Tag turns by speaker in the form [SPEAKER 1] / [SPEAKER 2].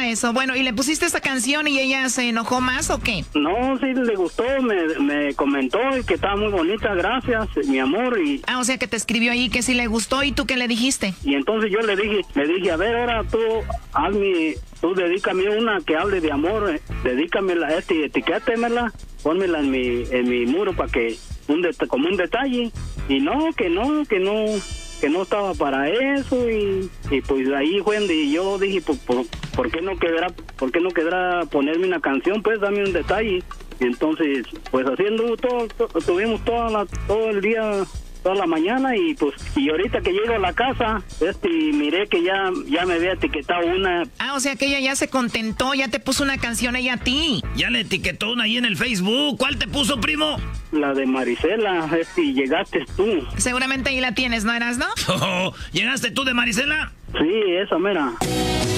[SPEAKER 1] eso. Bueno, ¿y le pusiste esa canción y ella se enojó más o qué?
[SPEAKER 2] No, sí le gustó, me comentó que estaba muy bonita, gracias, mi amor.
[SPEAKER 1] O sea que te escribió ahí que sí le gustó, ¿y tú qué le dijiste?
[SPEAKER 2] Y entonces yo le dije, a ver, ahora tú dedícame una que hable de amor, dedícamela, etiquétemela, pónmela en mi muro para que, como un detalle. Y no, que no estaba para eso, y pues ahí fue donde yo dije, pues, ¿por qué no quedará ponerme una canción? Pues dame un detalle. Y entonces, pues haciendo tuvimos todo el día, toda la mañana, y ahorita que llego a la casa, miré que ya me había etiquetado una.
[SPEAKER 1] O sea que ella ya se contentó, ya te puso una canción ella a ti.
[SPEAKER 3] Ya le etiquetó una ahí en el Facebook. ¿Cuál te puso, primo?
[SPEAKER 2] La de Marisela, llegaste tú.
[SPEAKER 1] Seguramente ahí la tienes, ¿no, Erasno?
[SPEAKER 3] ¿Llegaste tú de Marisela?
[SPEAKER 2] Sí, esa mera.